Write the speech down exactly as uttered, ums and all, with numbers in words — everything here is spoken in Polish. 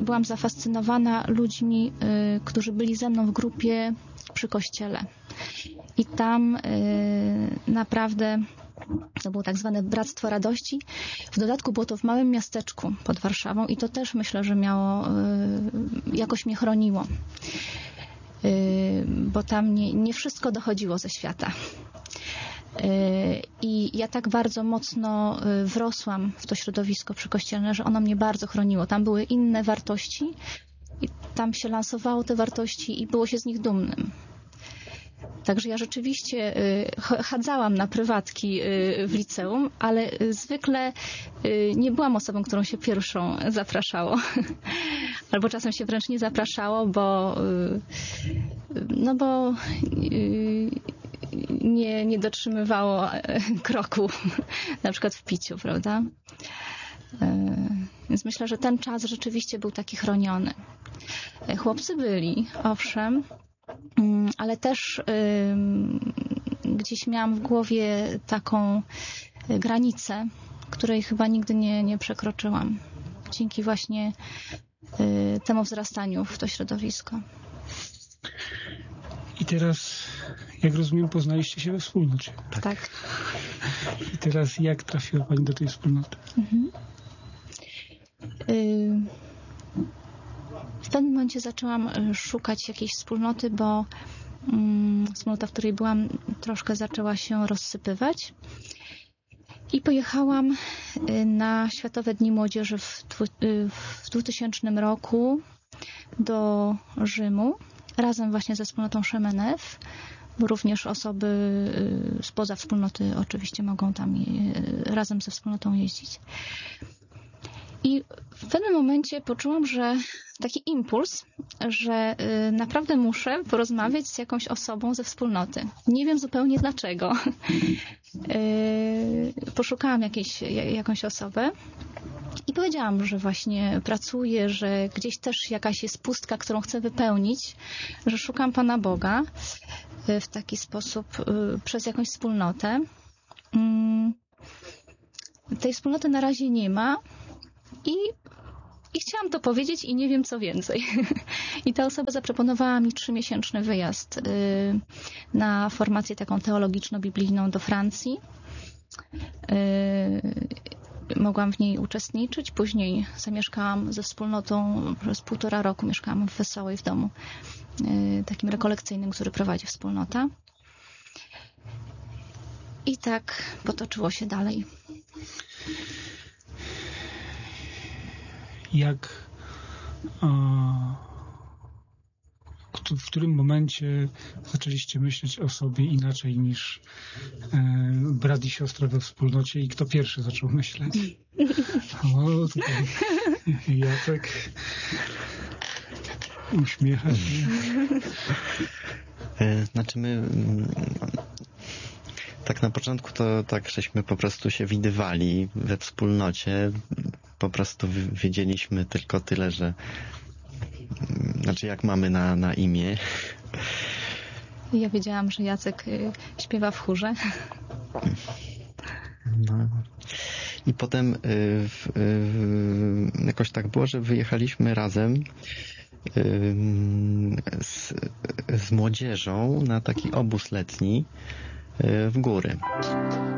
byłam zafascynowana ludźmi, y, którzy byli ze mną w grupie przy kościele. I tam y, naprawdę to było tak zwane Bractwo Radości. W dodatku było to w małym miasteczku pod Warszawą i to też myślę, że miało, y, jakoś mnie chroniło. Y, bo tam nie, nie wszystko dochodziło ze świata. I ja tak bardzo mocno wrosłam w to środowisko przykościelne, że ono mnie bardzo chroniło. Tam były inne wartości i tam się lansowało te wartości i było się z nich dumnym. Także ja rzeczywiście chadzałam na prywatki w liceum, ale zwykle nie byłam osobą, którą się pierwszą zapraszało. Albo czasem się wręcz nie zapraszało, bo no bo nie, nie dotrzymywało kroku, na przykład w piciu, prawda? Więc myślę, że ten czas rzeczywiście był taki chroniony. Chłopcy byli, owszem, ale też gdzieś miałam w głowie taką granicę, której chyba nigdy nie, nie przekroczyłam. Dzięki właśnie temu wzrastaniu w to środowisko. I teraz, jak rozumiem, poznaliście się we wspólnocie. Tak. tak. I teraz jak trafiła Pani do tej wspólnoty? Mhm. Y- w pewnym momencie zaczęłam szukać jakiejś wspólnoty, bo mm, wspólnota, w której byłam, troszkę zaczęła się rozsypywać. I pojechałam na Światowe Dni Młodzieży w, w dwutysięcznym roku do Rzymu, razem właśnie ze wspólnotą Szemenew, bo również osoby spoza wspólnoty oczywiście mogą tam razem ze wspólnotą jeździć. I w pewnym momencie poczułam, że taki impuls, że naprawdę muszę porozmawiać z jakąś osobą ze wspólnoty. Nie wiem zupełnie dlaczego. Poszukałam jakiejś, jakąś osobę i powiedziałam, że właśnie pracuję, że gdzieś też jakaś jest pustka, którą chcę wypełnić, że szukam Pana Boga w taki sposób przez jakąś wspólnotę. Tej wspólnoty na razie nie ma i I chciałam to powiedzieć i nie wiem co więcej. I ta osoba zaproponowała mi trzymiesięczny wyjazd na formację taką teologiczno-biblijną do Francji. Mogłam w niej uczestniczyć. Później zamieszkałam ze wspólnotą przez półtora roku. Mieszkałam w Wesołej w domu takim rekolekcyjnym, który prowadzi wspólnota. I tak potoczyło się dalej. Jak, a, w którym momencie zaczęliście myśleć o sobie inaczej niż e, brat i siostra we wspólnocie i kto pierwszy zaczął myśleć? O, tutaj Jacek uśmiecha się. Znaczy my tak na początku to tak żeśmy po prostu się widywali we wspólnocie. Po prostu wiedzieliśmy tylko tyle, że znaczy jak mamy na, na imię. Ja wiedziałam, że Jacek śpiewa w chórze. No. I potem y, y, jakoś tak było, że wyjechaliśmy razem y, z, z młodzieżą na taki obóz letni y, w góry.